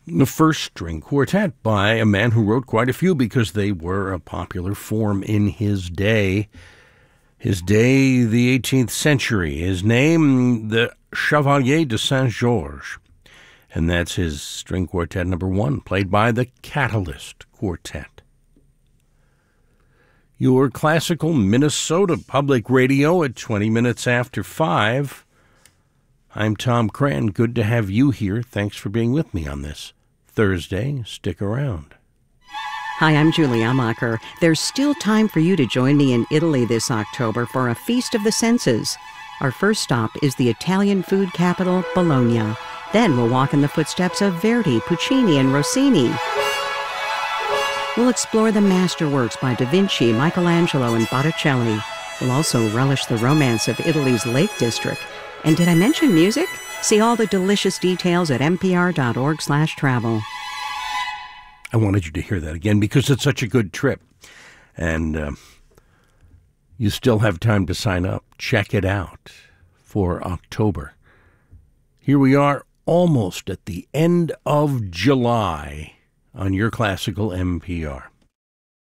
The First String Quartet by a man who wrote quite a few because they were a popular form in his day. His day, the 18th century. His name, the Chevalier de Saint-Georges. And that's his string quartet number 1, played by the Catalyst Quartet. Your classical Minnesota Public Radio at 20 minutes after 5. I'm Tom Cran. Good to have you here. Thanks for being with me on this Thursday. Stick around. Hi, I'm Julie Amacher. There's still time for you to join me in Italy this October for a Feast of the Senses. Our first stop is the Italian food capital, Bologna. Then we'll walk in the footsteps of Verdi, Puccini, and Rossini. We'll explore the masterworks by Da Vinci, Michelangelo, and Botticelli. We'll also relish the romance of Italy's Lake District. And did I mention music? See all the delicious details at npr.org/travel. I wanted you to hear that again because it's such a good trip. And you still have time to sign up. Check it out for October. Here we are almost at the end of July on your classical NPR.